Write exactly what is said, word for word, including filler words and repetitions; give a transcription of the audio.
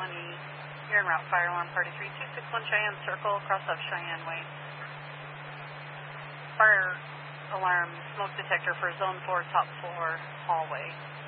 one E. You're en route, fire alarm party three two six one Cheyenne Circle, cross off Cheyenne Way. Fire alarm smoke detector for zone four, top floor, hallway.